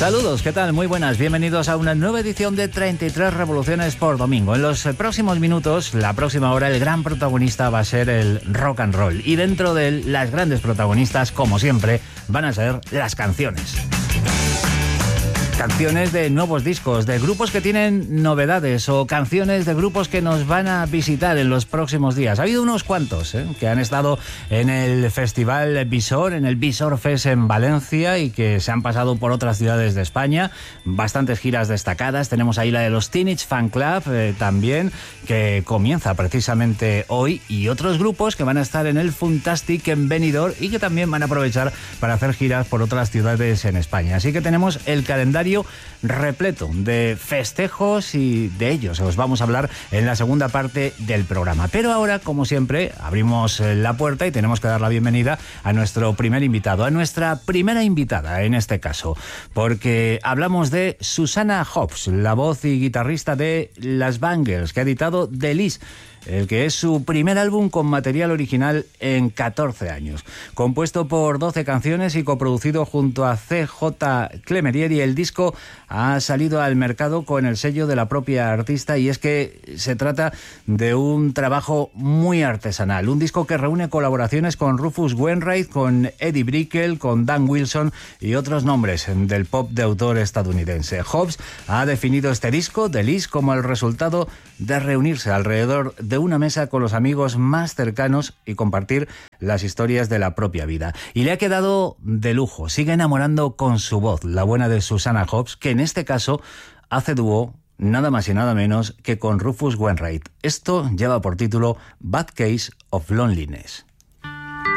Saludos, ¿qué tal? Muy buenas, bienvenidos a una nueva edición de 33 Revoluciones por Domingo. En los próximos minutos, la próxima hora, el gran protagonista va a ser el rock and roll. Y dentro de él, las grandes protagonistas, como siempre, van a ser las canciones. Canciones de nuevos discos, de grupos que tienen novedades o canciones de grupos que nos van a visitar en los próximos días. Ha habido unos cuantos que han estado en el Festival Visor, en el Visor Fest en Valencia y que se han pasado por otras ciudades de España. Bastantes giras destacadas. Tenemos ahí la de los Teenage Fan Club también, que comienza precisamente hoy, y otros grupos que van a estar en el Funtastic en Benidorm y que también van a aprovechar para hacer giras por otras ciudades en España. Así que tenemos el calendario repleto de festejos y de ellos os vamos a hablar en la segunda parte del programa. Pero ahora, como siempre, abrimos la puerta y tenemos que dar la bienvenida a nuestro primer invitado, a nuestra primera invitada en este caso, porque hablamos de Susanna Hoffs, la voz y guitarrista de Las Bangles, que ha editado The List, el que es su primer álbum con material original en 14 años. Compuesto por 12 canciones y coproducido junto a C.J. Clemerier, el disco ha salido al mercado con el sello de la propia artista, y es que se trata de un trabajo muy artesanal, un disco que reúne colaboraciones con Rufus Wainwright, con Eddie Brickell, con Dan Wilson y otros nombres del pop de autor estadounidense. Hobbs ha definido este disco, The List, como el resultado de reunirse alrededor de una mesa con los amigos más cercanos y compartir las historias de la propia vida. Y le ha quedado de lujo, sigue enamorando con su voz, la buena de Susanna Hoffs, que en este caso hace dúo nada más y nada menos que con Rufus Wainwright. Esto lleva por título Bad Case of Loneliness.